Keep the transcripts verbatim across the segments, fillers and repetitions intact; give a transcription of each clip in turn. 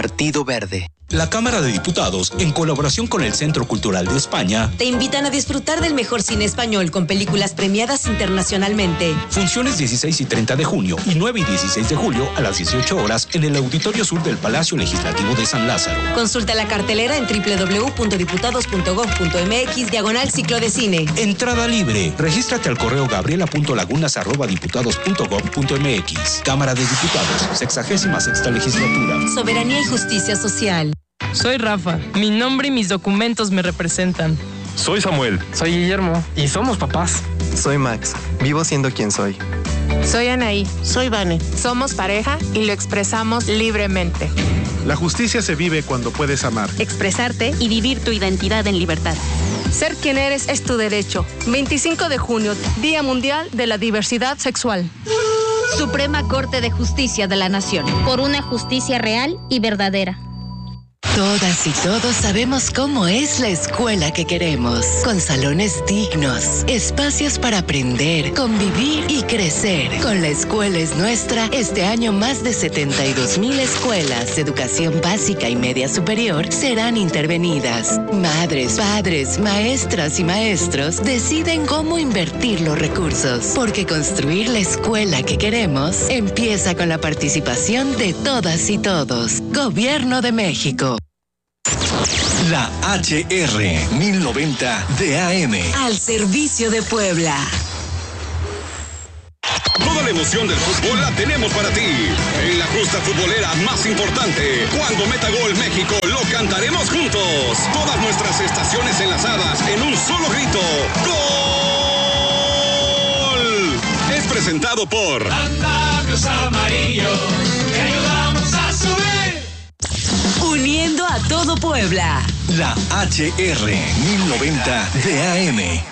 Partido Verde. La Cámara de Diputados, en colaboración con el Centro Cultural de España, te invitan a disfrutar del mejor cine español con películas premiadas internacionalmente. Funciones dieciséis y treinta de junio y nueve y dieciséis de julio a las dieciocho horas en el Auditorio Sur del Palacio Legislativo de San Lázaro. Consulta la cartelera en doble u doble u doble u punto diputados punto gob punto eme equis diagonal ciclo de cine. Entrada libre. Regístrate al correo gabriela punto lagunas arroba diputados punto gob punto eme equis. Cámara de Diputados, sexagésima sexta legislatura. Soberanía y justicia social. Soy Rafa. Mi nombre y mis documentos me representan. Soy Samuel. Soy Guillermo. Y somos papás. Soy Max. Vivo siendo quien soy. Soy Anaí. Soy Vane. Somos pareja y lo expresamos libremente. La justicia se vive cuando puedes amar, expresarte y vivir tu identidad en libertad. Ser quien eres es tu derecho. veinticinco de junio, Día Mundial de la Diversidad Sexual. Suprema Corte de Justicia de la Nación. Por una justicia real y verdadera. Todas y todos sabemos cómo es la escuela que queremos, con salones dignos, espacios para aprender, convivir y crecer. Con La Escuela es Nuestra, este año más de setenta y dos mil escuelas de educación básica y media superior serán intervenidas. Madres, padres, maestras y maestros deciden cómo invertir los recursos, porque construir la escuela que queremos empieza con la participación de todas y todos. Gobierno de México. La H R mil noventa de A M. Al servicio de Puebla. Toda la emoción del fútbol la tenemos para ti. En la justa futbolera más importante. Cuando meta gol México, lo cantaremos juntos. Todas nuestras estaciones enlazadas en un solo grito. ¡Gol! Es presentado por Andavios Amarillo. Te ayudamos a subir. Uniendo a todo Puebla. La H R mil noventa de A M.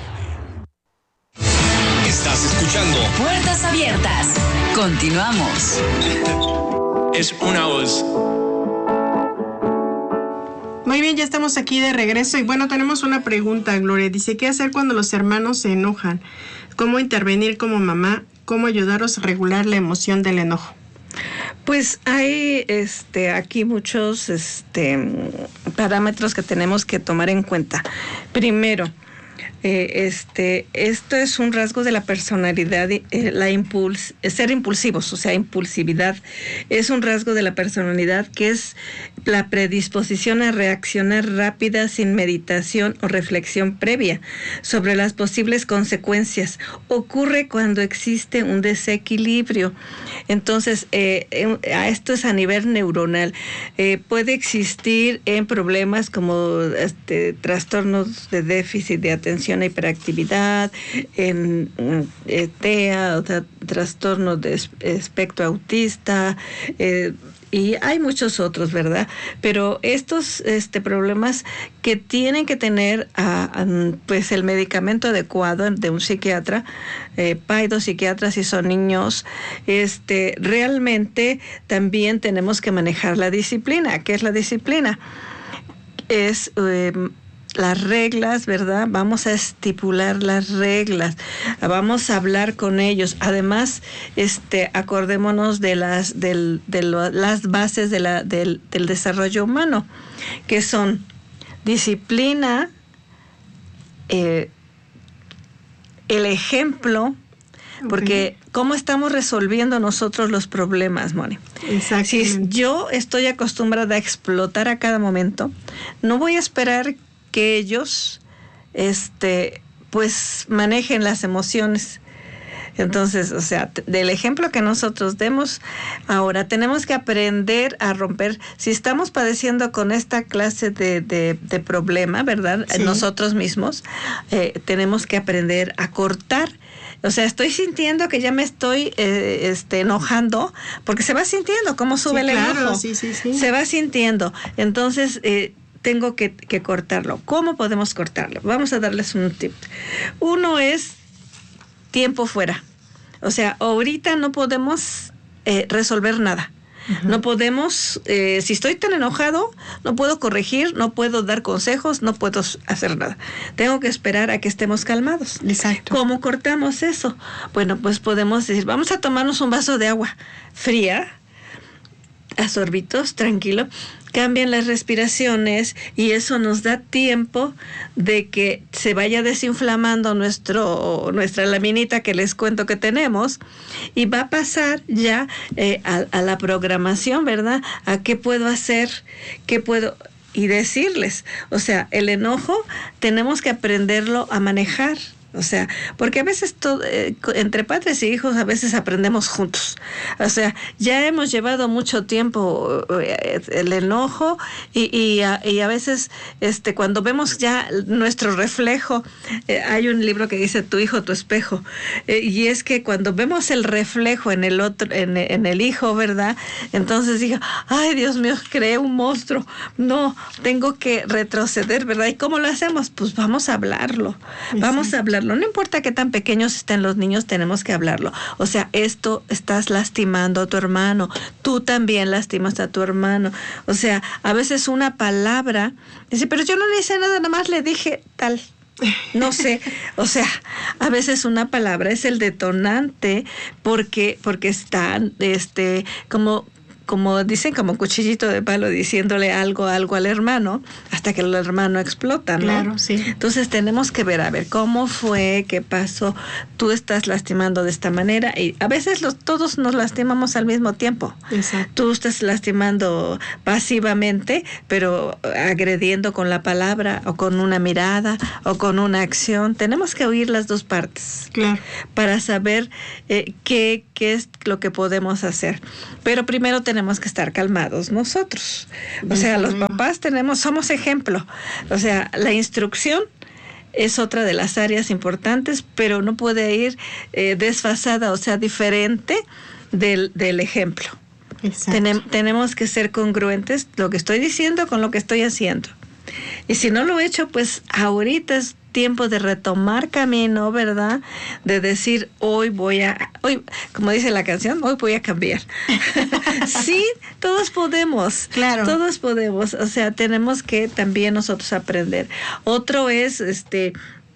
Estás escuchando Puertas Abiertas. Continuamos. Es una voz. Muy bien, ya estamos aquí de regreso y bueno, tenemos una pregunta, Gloria. Dice, ¿qué hacer cuando los hermanos se enojan? ¿Cómo intervenir como mamá? ¿Cómo ayudaros a regular la emoción del enojo? Pues hay este aquí muchos este parámetros que tenemos que tomar en cuenta. Primero, eh, este esto es un rasgo de la personalidad, eh, la impuls, ser impulsivos, o sea, impulsividad es un rasgo de la personalidad que es la predisposición a reaccionar rápida sin meditación o reflexión previa sobre las posibles consecuencias. Ocurre cuando existe un desequilibrio. Entonces, eh, esto es a nivel neuronal. Eh, puede existir en problemas como este, trastornos de déficit de atención e hiperactividad, en eh, T E A, o sea, trastornos de espectro autista, eh, y hay muchos otros, ¿verdad? Pero estos este, problemas que tienen que tener a, a, pues el medicamento adecuado de un psiquiatra, eh, psiquiatras si son niños, este, realmente también tenemos que manejar la disciplina. ¿Qué es la disciplina? Es eh, las reglas, ¿verdad? Vamos a estipular las reglas, vamos a hablar con ellos. Además, este, acordémonos de las, del, de lo, las bases de la, del, del desarrollo humano, que son disciplina, eh, el ejemplo, porque okay. ¿Cómo estamos resolviendo nosotros los problemas, Moni? Si yo estoy acostumbrada a explotar a cada momento, no voy a esperar que ellos este pues manejen las emociones. Entonces, o sea, del ejemplo que nosotros demos, ahora tenemos que aprender a romper. Si estamos padeciendo con esta clase de, de, de problema, ¿verdad? Sí. Nosotros mismos, eh, tenemos que aprender a cortar. O sea, estoy sintiendo que ya me estoy eh, este, enojando, porque se va sintiendo cómo sube sí, el claro, enojo. Sí, sí, sí. Se va sintiendo. Entonces, eh, tengo que, que cortarlo. ¿Cómo podemos cortarlo? Vamos a darles un tip. Uno es tiempo fuera. O sea, ahorita no podemos eh, resolver nada. Uh-huh. No podemos, eh, si estoy tan enojado, no puedo corregir, no puedo dar consejos, no puedo hacer nada. Tengo que esperar a que estemos calmados. Exacto. ¿Cómo cortamos eso? Bueno, pues podemos decir, vamos a tomarnos un vaso de agua fría, a sorbitos, tranquilo, cambian las respiraciones y eso nos da tiempo de que se vaya desinflamando nuestro nuestra laminita que les cuento que tenemos y va a pasar ya eh, a, a la programación, ¿verdad? A qué puedo hacer, qué puedo y decirles. O sea, el enojo tenemos que aprenderlo a manejar. O sea, porque a veces todo, eh, entre padres y hijos a veces aprendemos juntos. O sea, ya hemos llevado mucho tiempo eh, el enojo y, y, a, y a veces este cuando vemos ya nuestro reflejo, eh, hay un libro que dice tu hijo, tu espejo, eh, y es que cuando vemos el reflejo en el otro, en, en el hijo, ¿verdad? Entonces digo, ay Dios mío, creé un monstruo. No, tengo que retroceder, ¿verdad? ¿Y cómo lo hacemos? Pues vamos a hablarlo, vamos a hablar. No importa qué tan pequeños estén los niños, tenemos que hablarlo. O sea, esto estás lastimando a tu hermano, tú también lastimas a tu hermano. O sea, a veces una palabra, dice, pero yo no le hice nada, nada más le dije tal. No sé, o sea, a veces una palabra es el detonante porque, porque están, este, como... como dicen, como cuchillito de palo, diciéndole algo, algo al hermano, hasta que el hermano explota, ¿no? Claro, sí. Entonces tenemos que ver, a ver, ¿cómo fue? ¿Qué pasó? Tú estás lastimando de esta manera, y a veces los, todos nos lastimamos al mismo tiempo. Exacto. Tú estás lastimando pasivamente, pero agrediendo con la palabra, o con una mirada, o con una acción. Tenemos que oír las dos partes. Claro. Para saber eh, qué, qué es lo que podemos hacer. Pero primero tenemos tenemos que estar calmados nosotros. O sea, los papás tenemos, somos ejemplo. O sea, la instrucción es otra de las áreas importantes, pero no puede ir eh, desfasada, o sea, diferente del, del ejemplo. Tenem, tenemos que ser congruentes lo que estoy diciendo con lo que estoy haciendo. Y si no lo he hecho, pues ahorita es tiempo de retomar camino, ¿verdad? De decir, hoy voy a, hoy, como dice la canción, hoy voy a cambiar. Sí, todos podemos. Claro. Todos podemos. O sea, tenemos que también nosotros aprender. Otro es, este,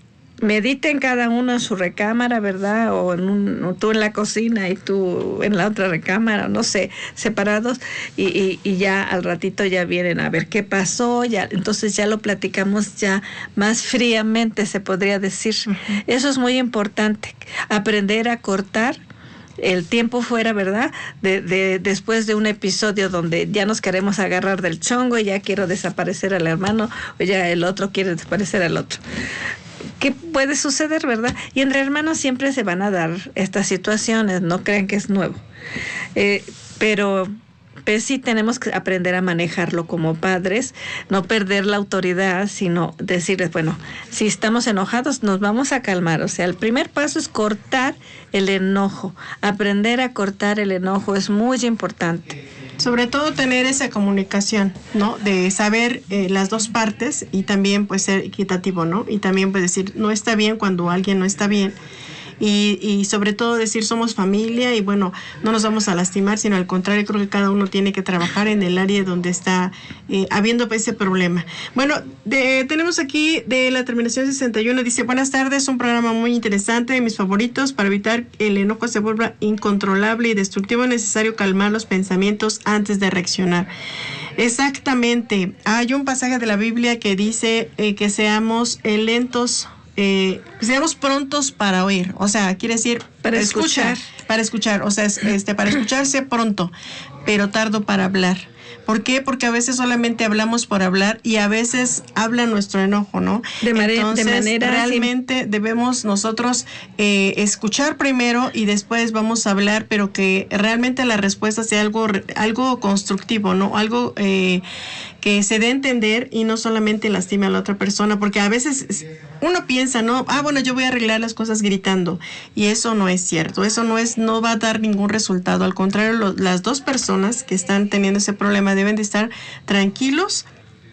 mediten cada uno en su recámara, ¿verdad? O en un, o tú en la cocina y tú en la otra recámara, no sé, separados, y, y, y ya al ratito ya vienen a ver qué pasó, ya, entonces ya lo platicamos ya más fríamente, se podría decir. Uh-huh. Eso es muy importante, aprender a cortar el tiempo fuera, ¿verdad? De, de, después de un episodio donde ya nos queremos agarrar del chongo y ya quiero desaparecer al hermano, o ya el otro quiere desaparecer al otro. ¿Qué puede suceder, verdad? Y entre hermanos siempre se van a dar estas situaciones, no crean que es nuevo. Eh, pero pues sí tenemos que aprender a manejarlo como padres, no perder la autoridad, sino decirles, bueno, si estamos enojados, nos vamos a calmar. O sea, el primer paso es cortar el enojo. Aprender a cortar el enojo es muy importante. Sobre todo tener esa comunicación, ¿no? De saber eh, las dos partes y también pues ser equitativo, ¿no? Y también pues decir, no está bien cuando alguien no está bien. Y, y sobre todo decir somos familia y bueno, no nos vamos a lastimar, sino al contrario, creo que cada uno tiene que trabajar en el área donde está eh, habiendo ese problema. Bueno, de, tenemos aquí de la terminación sesenta y uno, dice, buenas tardes, un programa muy interesante, de mis favoritos. Para evitar que el enojo se vuelva incontrolable y destructivo es necesario calmar los pensamientos antes de reaccionar. Exactamente, hay un pasaje de la Biblia que dice eh, que seamos eh, lentos, Eh, seamos prontos para oír, o sea, quiere decir para escuchar, escuchar. para escuchar, o sea, este, para escucharse pronto, pero tardo para hablar. ¿Por qué? Porque a veces solamente hablamos por hablar y a veces habla nuestro enojo, ¿no? De, mare- Entonces, de manera realmente sin... debemos nosotros eh, escuchar primero y después vamos a hablar, pero que realmente la respuesta sea algo, algo constructivo, ¿no? Algo eh, que se dé a entender y no solamente lastime a la otra persona, porque a veces uno piensa, ¿no? Ah, bueno, yo voy a arreglar las cosas gritando, y eso no es cierto, eso no es, no va a dar ningún resultado. Al contrario, lo, las dos personas que están teniendo ese problema deben de estar tranquilos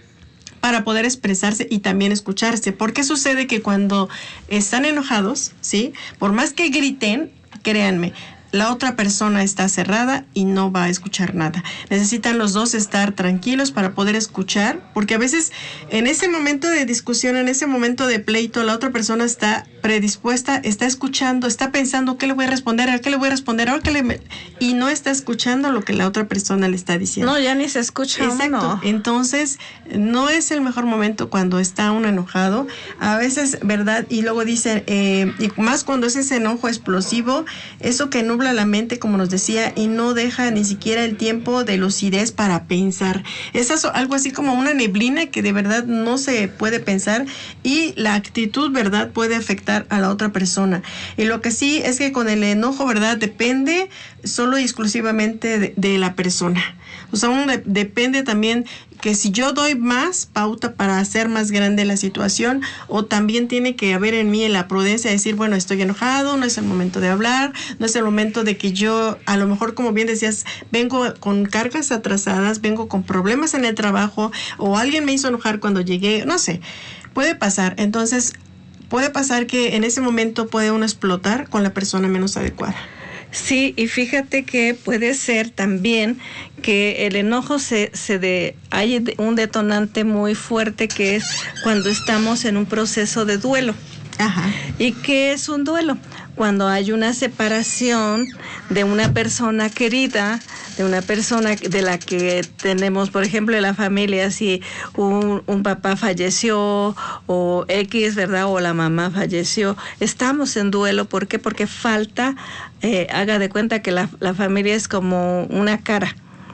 para poder expresarse y también escucharse. Porque sucede que cuando están enojados, ¿sí? Por más que griten, créanme, la otra persona está cerrada y no va a escuchar nada. Necesitan los dos estar tranquilos para poder escuchar, porque a veces en ese momento de discusión, en ese momento de pleito, la otra persona está predispuesta, está escuchando, está pensando qué le voy a responder, a qué le voy a responder, ahora qué le... y no está escuchando lo que la otra persona le está diciendo. No, ya ni se escucha. Exacto. Uno. Entonces, no es el mejor momento cuando está uno enojado. A veces, ¿verdad? Y luego dicen, eh, y más cuando es ese enojo explosivo, eso que nubla la mente, como nos decía, y no deja ni siquiera el tiempo de lucidez para pensar. Es eso, algo así como una neblina que de verdad no se puede pensar, y la actitud, ¿verdad?, puede afectar a la otra persona. Y lo que sí es que con el enojo, ¿verdad?, depende solo y exclusivamente de, de la persona. O sea, uno de, depende también que si yo doy más pauta para hacer más grande la situación, o también tiene que haber en mí la prudencia de decir, bueno, estoy enojado, no es el momento de hablar, no es el momento de que yo, a lo mejor, como bien decías, vengo con cargas atrasadas, vengo con problemas en el trabajo, o alguien me hizo enojar cuando llegué, no sé, puede pasar. Entonces, puede pasar que en ese momento puede uno explotar con la persona menos adecuada. Sí, y fíjate que puede ser también que el enojo se, se de, hay un detonante muy fuerte, que es cuando estamos en un proceso de duelo. Ajá. ¿Y qué es un duelo? Cuando hay una separación de una persona querida, de una persona de la que tenemos, por ejemplo, en la familia, si un, un papá falleció o X, ¿verdad?, o la mamá falleció, estamos en duelo. ¿Por qué? Porque falta, eh, haga de cuenta que la, la familia es como una cara.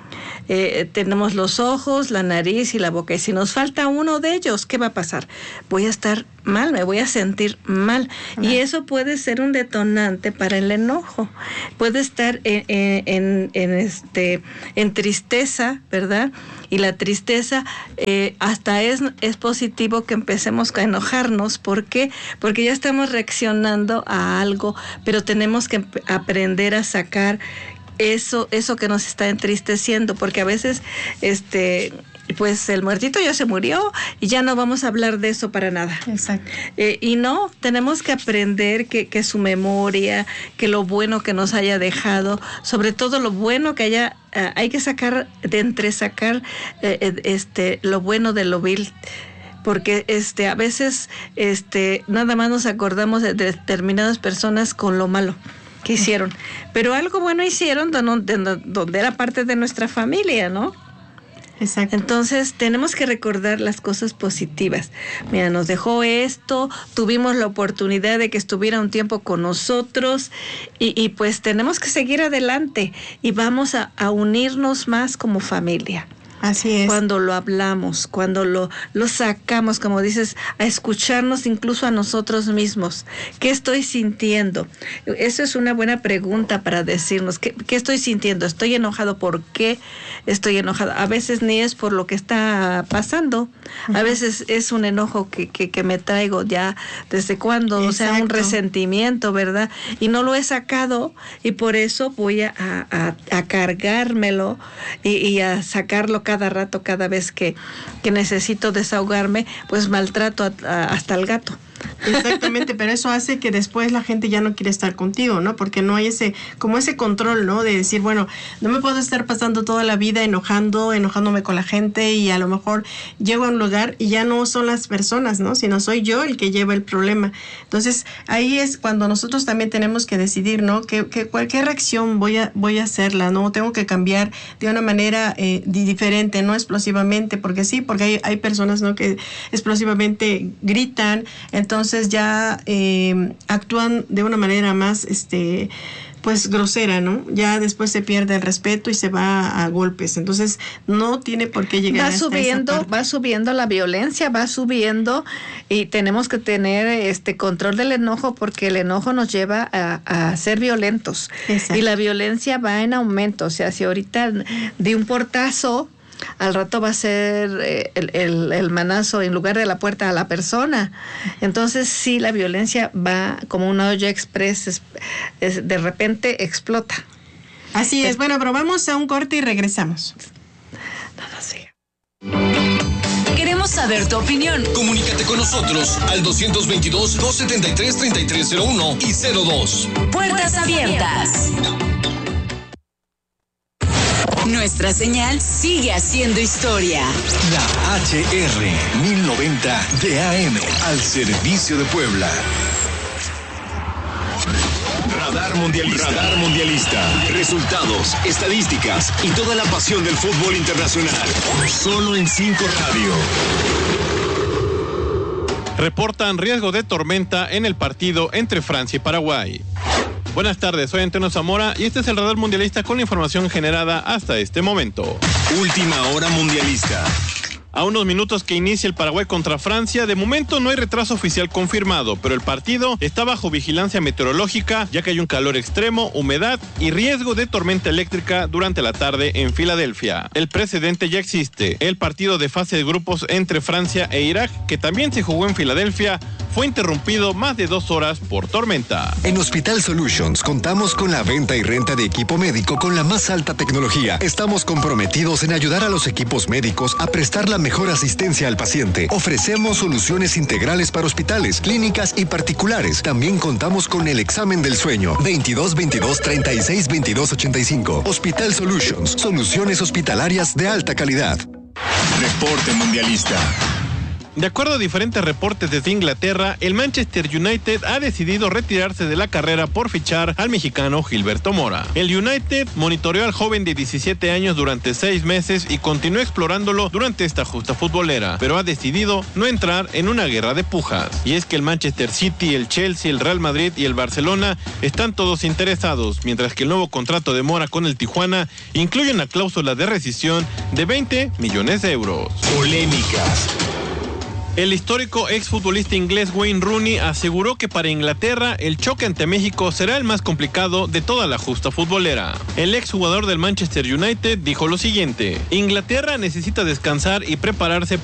Eh, tenemos los ojos, la nariz y la boca, y si nos falta uno de ellos, ¿qué va a pasar? Voy a estar mal, me voy a sentir mal, uh-huh. Y eso puede ser un detonante para el enojo. Puede estar en, en, en, este, en tristeza, ¿verdad? Y la tristeza eh, hasta es, es positivo que empecemos a enojarnos. ¿Por qué? Porque ya estamos reaccionando a algo, pero tenemos que aprender a sacar eso eso que nos está entristeciendo, porque a veces este pues el muertito ya se murió y ya no vamos a hablar de eso para nada. Exacto. Eh, y no, tenemos que aprender que, que su memoria, que lo bueno que nos haya dejado, sobre todo lo bueno que haya, uh, hay que sacar, de entresacar eh, este lo bueno de lo vil. Porque este a veces este nada más nos acordamos de determinadas personas con lo malo que hicieron, pero algo bueno hicieron donde, donde era parte de nuestra familia, ¿no? Exacto. Entonces tenemos que recordar las cosas positivas. Mira, nos dejó esto, tuvimos la oportunidad de que estuviera un tiempo con nosotros, y, y pues tenemos que seguir adelante y vamos a, a unirnos más como familia. Así es. Cuando lo hablamos, cuando lo, lo sacamos, como dices, a escucharnos incluso a nosotros mismos. ¿Qué estoy sintiendo? Eso es una buena pregunta para decirnos, ¿qué, qué estoy sintiendo? ¿Estoy enojado? ¿Por qué estoy enojado? A veces ni es por lo que está pasando. A veces es un enojo que, que, que me traigo ya desde cuando, o sea, un resentimiento, ¿verdad? Y no lo he sacado, y por eso voy a, a, a cargármelo y, y a sacarlo cada rato, cada vez que, que necesito desahogarme, pues maltrato a, a, hasta al gato. Exactamente, pero eso hace que después la gente ya no quiere estar contigo, ¿no? Porque no hay ese, como ese control, ¿no? De decir, bueno, no me puedo estar pasando toda la vida enojando, enojándome con la gente, y a lo mejor llego a un lugar y ya no son las personas, ¿no? Sino soy yo el que lleva el problema. Entonces, ahí es cuando nosotros también tenemos que decidir, ¿no? Que, que cualquier reacción voy a, voy a hacerla, ¿no? Tengo que cambiar de una manera eh, diferente, no explosivamente, porque sí, porque hay, hay personas, ¿no? Que explosivamente gritan, entonces ya eh, actúan de una manera más, este, pues grosera, ¿no? Ya después se pierde el respeto y se va a golpes. Entonces no tiene por qué llegar. Va subiendo, va subiendo la violencia, va subiendo, y tenemos que tener este control del enojo, porque el enojo nos lleva a, a ser violentos. Exacto. Y la violencia va en aumento. O sea, si ahorita de un portazo, al rato va a ser eh, el, el, el manazo en lugar de la puerta a la persona. Entonces sí, la violencia va como una olla express, es, es, de repente explota. Así es. es. Bueno, pero vamos a un corte y regresamos. Nada, sí. Queremos saber tu opinión. Comunícate con nosotros al dos veintidós, doscientos setenta y tres, treinta y tres cero uno y cero dos. Puertas abiertas. Nuestra señal sigue haciendo historia. La H R mil noventa de A M al servicio de Puebla. Radar Mundialista. Radar Mundialista. Resultados, estadísticas y toda la pasión del fútbol internacional. Solo en cinco Radio. Reportan riesgo de tormenta en el partido entre Francia y Paraguay. Buenas tardes, soy Antonio Zamora y este es el Radar Mundialista con la información generada hasta este momento. Última hora mundialista. A unos minutos que inicie el Paraguay contra Francia, de momento no hay retraso oficial confirmado, pero el partido está bajo vigilancia meteorológica, ya que hay un calor extremo, humedad y riesgo de tormenta eléctrica durante la tarde en Filadelfia. El precedente ya existe. El partido de fase de grupos entre Francia e Irak, que también se jugó en Filadelfia, fue interrumpido más de dos horas por tormenta. En Hospital Solutions contamos con la venta y renta de equipo médico con la más alta tecnología. Estamos comprometidos en ayudar a los equipos médicos a prestar la mejor asistencia al paciente. Ofrecemos soluciones integrales para hospitales, clínicas y particulares. También contamos con el examen del sueño. veintidós veintidós treinta y seis veintidós ochenta y cinco. Hospital Solutions, soluciones hospitalarias de alta calidad. Reporte mundialista. De acuerdo a diferentes reportes desde Inglaterra, el Manchester United ha decidido retirarse de la carrera por fichar al mexicano Gilberto Mora. El United monitoreó al joven de diecisiete años durante seis meses y continuó explorándolo durante esta justa futbolera, pero ha decidido no entrar en una guerra de pujas. Y es que el Manchester City, el Chelsea, el Real Madrid y el Barcelona están todos interesados, mientras que el nuevo contrato de Mora con el Tijuana incluye una cláusula de rescisión de veinte millones de euros. Polémicas. El histórico exfutbolista inglés Wayne Rooney aseguró que para Inglaterra el choque ante México será el más complicado de toda la justa futbolera. El exjugador del Manchester United dijo lo siguiente: Inglaterra necesita descansar y prepararse